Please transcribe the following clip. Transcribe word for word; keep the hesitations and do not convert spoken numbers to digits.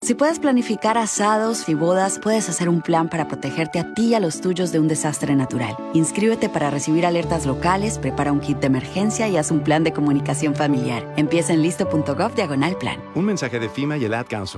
Si puedes planificar asados y bodas, puedes hacer un plan para protegerte a ti y a los tuyos de un desastre natural. Inscríbete para recibir alertas locales, prepara un kit de emergencia y haz un plan de comunicación familiar. Empieza en listo punto gov diagonal plan. Un mensaje de FEMA y el Ad Council.